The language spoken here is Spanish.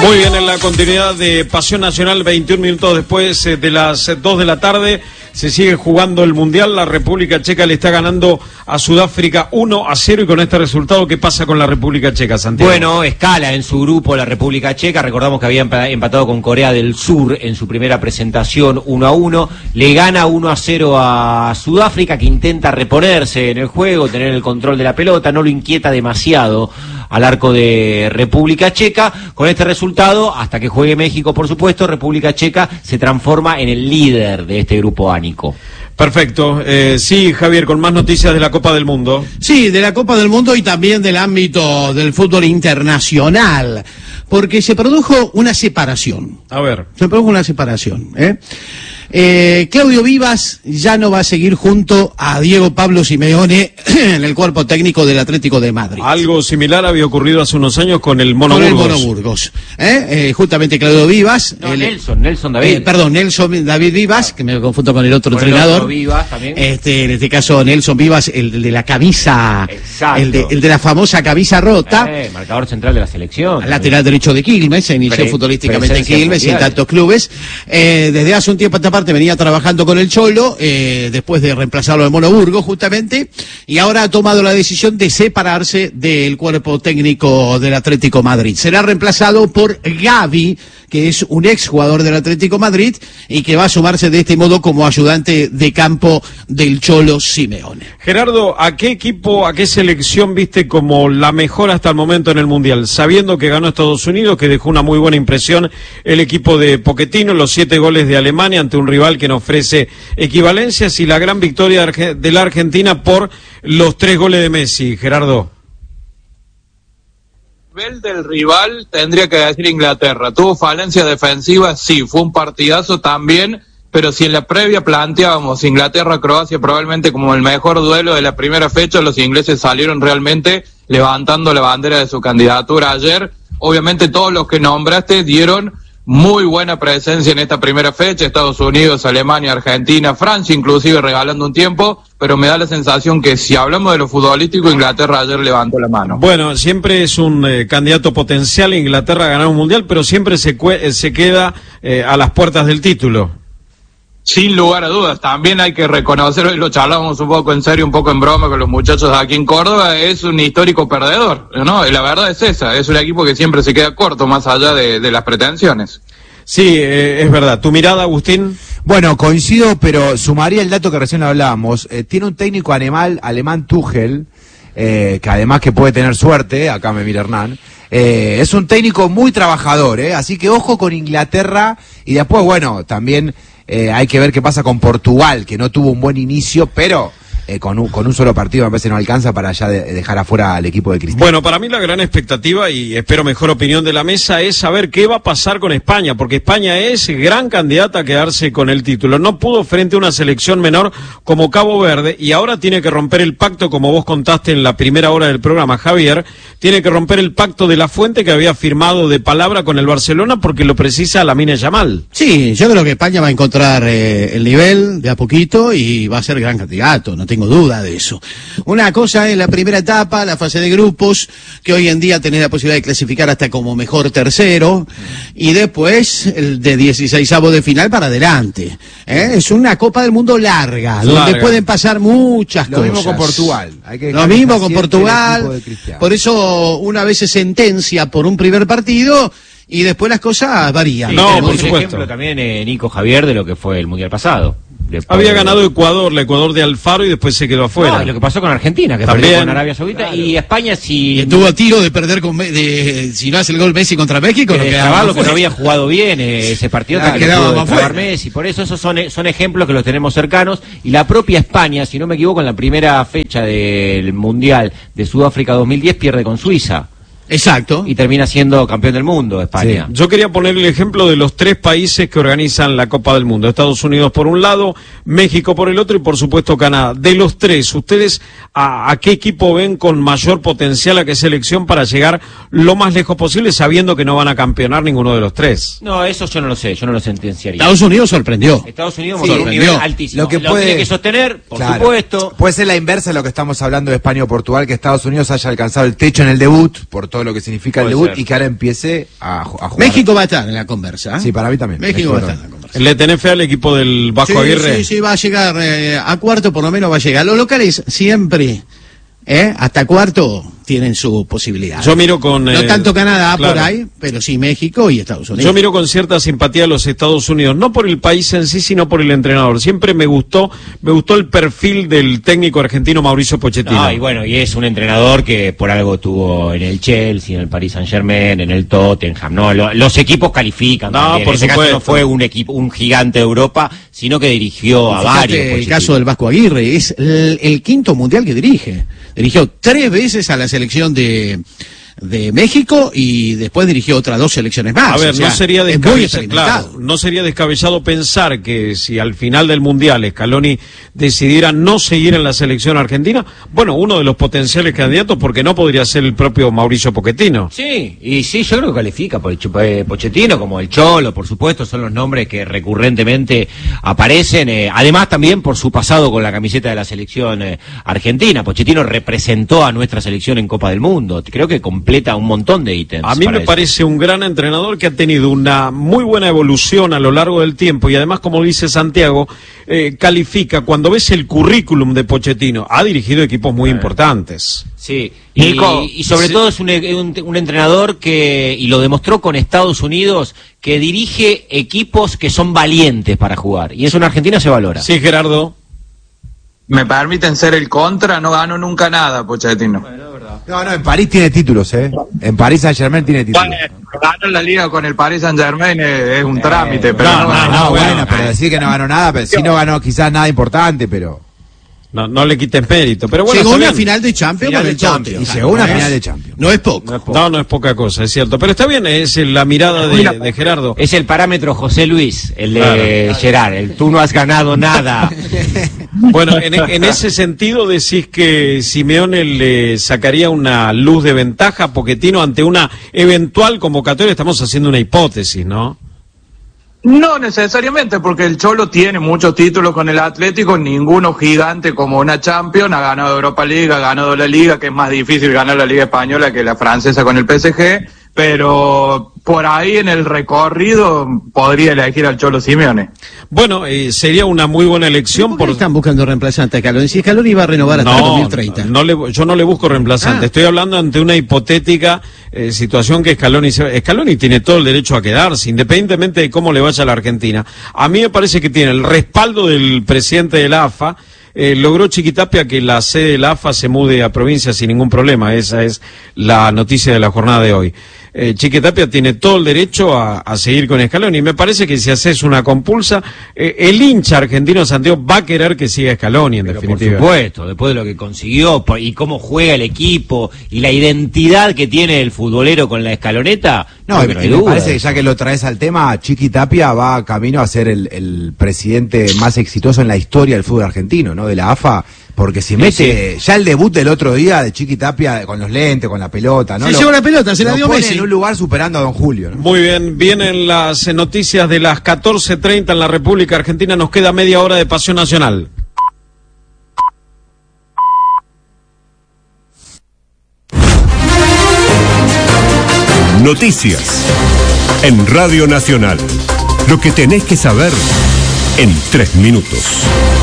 Muy bien, en la continuidad de Pasión Nacional, 21 minutos después de las 2 de la tarde, se sigue jugando el Mundial. La República Checa le está ganando a Sudáfrica 1-0, y con este resultado, ¿qué pasa con la República Checa, Santiago? Bueno, escala en su grupo la República Checa. Recordamos que había empatado con Corea del Sur en su primera presentación 1-1. Le gana 1-0 a Sudáfrica, que intenta reponerse en el juego, tener el control de la pelota, no lo inquieta demasiado al arco de República Checa. Con este resultado, hasta que juegue México, por supuesto, República Checa se transforma en el líder de este grupo ánico. Perfecto. Sí, Javier, con más noticias de la Copa del Mundo. Sí, de la Copa del Mundo y también del ámbito del fútbol internacional, porque se produjo una separación. A ver. Se produjo una separación, Claudio Vivas ya no va a seguir junto a Diego Pablo Simeone en el cuerpo técnico del Atlético de Madrid. Algo similar había ocurrido hace unos años con el Mono Burgos. Con el Mono Burgos. Justamente Claudio Vivas. No, Nelson David. Nelson David Vivas, que me confundo con el otro entrenador. El otro Vivas también. En este caso Nelson Vivas, el de la camisa. Exacto. El de la famosa camisa rota. Marcador central de la selección. Lateral derecho de Quilmes, se inició futbolísticamente en Quilmes y en tantos clubes. Desde hace un tiempo a esta parte venía trabajando con el Cholo, después de reemplazarlo al Mono Burgos, justamente, y ahora ha tomado la decisión de separarse del cuerpo técnico del Atlético Madrid. Será reemplazado por Gavi, que es un exjugador del Atlético Madrid y que va a sumarse de este modo como ayudante de campo del Cholo Simeone. Gerardo, ¿a qué equipo, a qué selección viste como la mejor hasta el momento en el Mundial? Sabiendo que ganó Estados Unidos, que dejó una muy buena impresión el equipo de Pochettino, los 7 goles de Alemania ante un rival que nos ofrece equivalencias, y la gran victoria de la Argentina por los 3 goles de Messi, Gerardo. Nivel del rival tendría que decir Inglaterra. Tuvo falencia defensiva, sí, fue un partidazo también, pero si en la previa planteábamos Inglaterra-Croacia probablemente como el mejor duelo de la primera fecha, los ingleses salieron realmente levantando la bandera de su candidatura ayer. Obviamente todos los que nombraste dieron muy buena presencia en esta primera fecha, Estados Unidos, Alemania, Argentina, Francia inclusive regalando un tiempo, pero me da la sensación que si hablamos de lo futbolístico, Inglaterra ayer levantó la mano. Bueno, siempre es un candidato potencial Inglaterra a ganar un mundial, pero siempre se queda a las puertas del título. Sin lugar a dudas, también hay que reconocer, hoy lo charlábamos un poco en serio, un poco en broma con los muchachos aquí en Córdoba, es un histórico perdedor, ¿no? Y la verdad es esa, es un equipo que siempre se queda corto más allá de las pretensiones. Sí, es verdad. ¿Tu mirada, Agustín? Bueno, coincido, pero sumaría el dato que recién hablábamos. Tiene un técnico alemán Tuchel, que además que puede tener suerte, acá me mira Hernán, es un técnico muy trabajador, así que ojo con Inglaterra, y después, bueno, también hay que ver qué pasa con Portugal, que no tuvo un buen inicio, pero con un solo partido a veces no alcanza para ya dejar afuera al equipo de Cristiano. Bueno, para mí la gran expectativa, y espero mejor opinión de la mesa, es saber qué va a pasar con España, porque España es gran candidata a quedarse con el título. No pudo frente a una selección menor como Cabo Verde, y ahora tiene que romper el pacto, como vos contaste en la primera hora del programa, Javier, tiene que romper el pacto de la Fuente que había firmado de palabra con el Barcelona, porque lo precisa Lamine Yamal. Sí, yo creo que España va a encontrar el nivel de a poquito y va a ser gran candidato, no tengo duda de eso. Una cosa es la primera etapa, la fase de grupos, que hoy en día tenés la posibilidad de clasificar hasta como mejor tercero, y después el de 16avos de final para adelante. Es una Copa del Mundo larga, donde pueden pasar muchas cosas. Lo mismo con Portugal. Lo mismo con Portugal, por eso una vez se sentencia por un primer partido, y después las cosas varían. Sí, no, por supuesto. Ejemplo también, Nico, Javier, de lo que fue el Mundial pasado. Había ganado Ecuador, el Ecuador de Alfaro, y después se quedó afuera. No, lo que pasó con Argentina, que también perdió con Arabia Saudita, claro. Y España si estuvo a tiro de perder si no hace el gol Messi contra México, que no había jugado bien ese partido, que quedaba más Messi. Por eso esos son ejemplos que los tenemos cercanos, y la propia España, si no me equivoco, en la primera fecha del Mundial de Sudáfrica 2010 pierde con Suiza. Exacto. Y termina siendo campeón del mundo, España. Sí. Yo quería poner el ejemplo de los 3 países que organizan la Copa del Mundo. Estados Unidos por un lado, México por el otro y por supuesto Canadá. De los 3, ¿ustedes a qué equipo ven con mayor potencial, a qué selección para llegar lo más lejos posible, sabiendo que no van a campeonar ninguno de los 3? No, eso yo no lo sé, yo no lo sentenciaría. Estados Unidos sorprendió. Estados Unidos mostró un nivel altísimo. Lo que tiene que sostener, por supuesto. Puede ser la inversa de lo que estamos hablando de España o Portugal, que Estados Unidos haya alcanzado el techo en el debut por todo todo lo que significa el Puede debut ser. y que ahora empiece a jugar. México va a estar en la conversa. ¿Eh? Sí, para mí también. México va a estar en la conversa. ¿Le tenés fe al equipo del Vasco Aguirre? Sí, va a llegar a cuarto, por lo menos va a llegar. Los locales siempre, hasta cuarto, tienen su posibilidad. Yo miro con... no tanto Canadá claro. por ahí, pero sí México y Estados Unidos. Yo miro con cierta simpatía a los Estados Unidos, no por el país en sí, sino por el entrenador. Siempre me gustó el perfil del técnico argentino Mauricio Pochettino. Y bueno, y es un entrenador que por algo tuvo en el Chelsea, en el Paris Saint-Germain, en el Tottenham, ¿no? Los equipos califican también. Por en ese caso supuesto. no fue un equipo, un gigante de Europa, sino que dirigió a Fíjate varios. el Pochettino. caso del Vasco Aguirre, es el quinto mundial que dirige. Dirigió 3 veces a la selección de México y después dirigió otras 2 selecciones más. A ver, O sea, no sería es muy descabellado, experimentado. claro, no sería descabellado pensar que si al final del Mundial Scaloni decidiera no seguir en la selección argentina, bueno, uno de los potenciales candidatos, porque no podría ser el propio Mauricio Pochettino. Sí, y sí, yo creo que califica por el Pochettino, como el Cholo, por supuesto, son los nombres que recurrentemente aparecen, además también por su pasado con la camiseta de la selección argentina. Pochettino representó a nuestra selección en Copa del Mundo, creo que completa un montón de ítems. A mí me eso. parece un gran entrenador que ha tenido una muy buena evolución a lo largo del tiempo y además, como dice Santiago, califica, cuando ves el currículum de Pochettino, ha dirigido equipos muy importantes. Sí, Nico, y sobre sí. todo es un entrenador que, y lo demostró con Estados Unidos, que dirige equipos que son valientes para jugar. Y eso en Argentina se valora. Sí, Gerardo. ¿Me permiten ser el contra? No ganó nunca nada, Pochettino. No, en París tiene títulos, En París Saint-Germain tiene títulos. Bueno, ganó la liga con el Paris Saint-Germain es un trámite, pero no, ganó. Bueno, pero decir que no ganó nada, pero sí no ganó quizás nada importante, pero... No le quites mérito, pero bueno, Llegó a está una bien. final de Champions Final con el de Champions. Tottenham. Y llegó a una No final es- de Champions. No es poco. No es poca cosa, es cierto. Pero está bien, es la mirada de Gerardo. Es el parámetro José Luis, el de Claro. Gerard, tú no has ganado nada. Bueno, en ese sentido decís que Simeone le sacaría una luz de ventaja a Pochettino ante una eventual convocatoria. Estamos haciendo una hipótesis, ¿no? No necesariamente, porque el Cholo tiene muchos títulos con el Atlético, ninguno gigante como una Champions, ha ganado Europa League, ha ganado la Liga, que es más difícil ganar la Liga Española que la francesa con el PSG, pero por ahí en el recorrido podría elegir al Cholo Simeone. Bueno, sería una muy buena elección. ¿Por qué están buscando reemplazante a Scaloni? Si Scaloni iba a renovar hasta el 2030. Yo no le busco reemplazante. Ah. Estoy hablando ante una hipotética situación que Scaloni tiene todo el derecho a quedarse, independientemente de cómo le vaya a la Argentina. A mí me parece que tiene el respaldo del presidente de la AFA. Logró Chiquitapia que la sede de la AFA se mude a provincia sin ningún problema. Esa es la noticia de la jornada de hoy. Chiquitapia tiene todo el derecho a seguir con Scaloni. Y me parece que si haces una compulsa, el hincha argentino Santiago va a querer que siga Scaloni, en Pero por definitiva. supuesto, después de lo que consiguió y cómo juega el equipo y la identidad que tiene el futbolero con la escaloneta, No, creo que y hay me duda. parece que ya que lo traes al tema, Chiqui Tapia va camino a ser el presidente más exitoso en la historia del fútbol argentino, ¿no? De la AFA, porque si mete ya el debut del otro día de Chiqui Tapia con los lentes, con la pelota, ¿no? Se llevó la pelota, se la lo dio pone Messi. en un lugar superando a Don Julio, ¿no? Muy bien, vienen las noticias de las 14:30 en la República Argentina. Nos queda media hora de Pasión Nacional. Noticias en Radio Nacional. Lo que tenés que saber en 3 minutos.